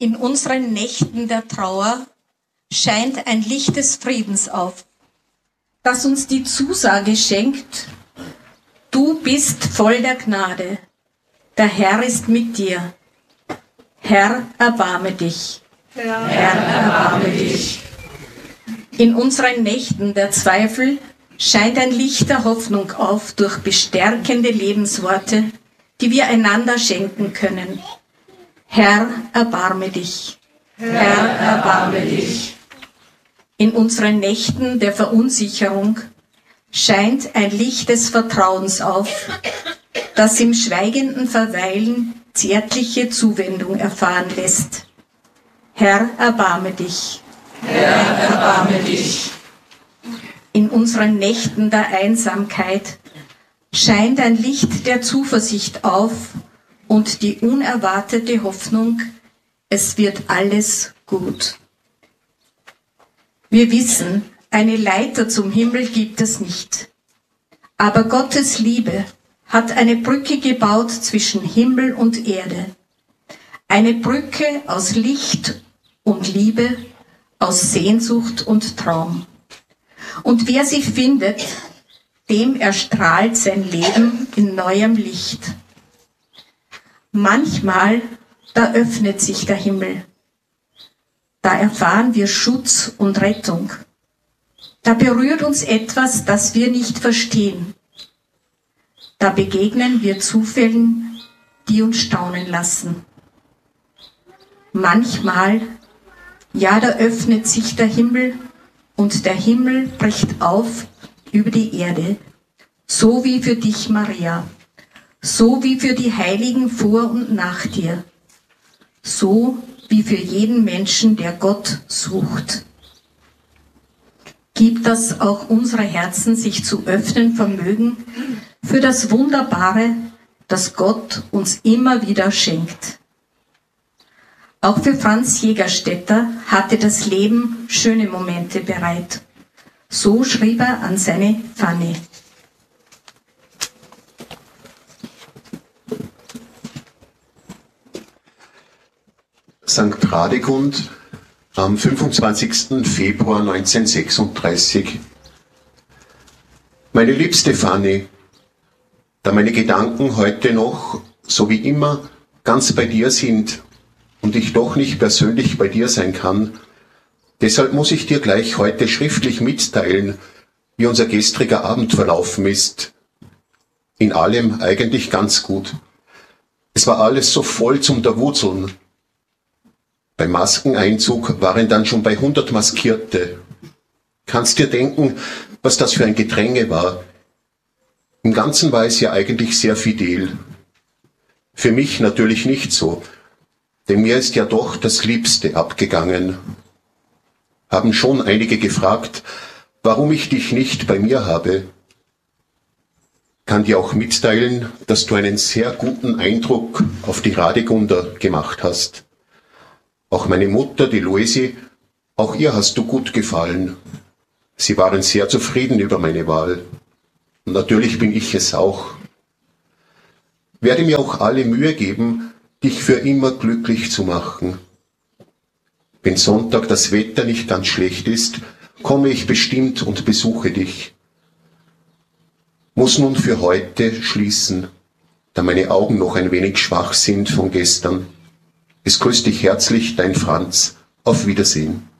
In unseren Nächten der Trauer scheint ein Licht des Friedens auf, das uns die Zusage schenkt: Du bist voll der Gnade, der Herr ist mit dir. Herr, erbarme dich. Herr, erbarme dich. In unseren Nächten der Zweifel scheint ein Licht der Hoffnung auf durch bestärkende Lebensworte, die wir einander schenken können. Herr, erbarme dich. Herr, erbarme dich. In unseren Nächten der Verunsicherung scheint ein Licht des Vertrauens auf, das im schweigenden Verweilen zärtliche Zuwendung erfahren lässt. Herr, erbarme dich. Herr, erbarme dich. In unseren Nächten der Einsamkeit scheint ein Licht der Zuversicht auf und die unerwartete Hoffnung, es wird alles gut. Wir wissen, eine Leiter zum Himmel gibt es nicht. Aber Gottes Liebe hat eine Brücke gebaut zwischen Himmel und Erde. Eine Brücke aus Licht und Liebe, aus Sehnsucht und Traum. Und wer sie findet, dem erstrahlt sein Leben in neuem Licht. Manchmal, da öffnet sich der Himmel. Da erfahren wir Schutz und Rettung. Da berührt uns etwas, das wir nicht verstehen. Da begegnen wir Zufällen, die uns staunen lassen. Manchmal, ja, da öffnet sich der Himmel und der Himmel bricht auf über die Erde, so wie für dich, Maria, so wie für die Heiligen vor und nach dir, so wie für jeden Menschen, der Gott sucht. Gib, dass auch unsere Herzen sich zu öffnen vermögen für das Wunderbare, das Gott uns immer wieder schenkt. Auch für Franz Jägerstätter hatte das Leben schöne Momente bereit. So schrieb er an seine Fanny. St. Radegund am 25. Februar 1936. Meine liebste Fanny, da meine Gedanken heute noch, so wie immer, ganz bei dir sind und ich doch nicht persönlich bei dir sein kann, deshalb muss ich dir gleich heute schriftlich mitteilen, wie unser gestriger Abend verlaufen ist. In allem eigentlich ganz gut. Es war alles so voll zum Derwutzeln. Beim Maskeneinzug waren dann schon bei 100 Maskierte. Kannst dir denken, was das für ein Gedränge war. Im Ganzen war es ja eigentlich sehr fidel. Für mich natürlich nicht so, denn mir ist ja doch das Liebste abgegangen. Haben schon einige gefragt, warum ich dich nicht bei mir habe. Kann dir auch mitteilen, dass du einen sehr guten Eindruck auf die Radegunder gemacht hast. Auch meine Mutter, die Luisi, auch ihr hast du gut gefallen. Sie waren sehr zufrieden über meine Wahl. Und natürlich bin ich es auch. Werde mir auch alle Mühe geben, dich für immer glücklich zu machen. Wenn Sonntag das Wetter nicht ganz schlecht ist, komme ich bestimmt und besuche dich. Muss nun für heute schließen, da meine Augen noch ein wenig schwach sind von gestern. Es grüßt dich herzlich, dein Franz. Auf Wiedersehen.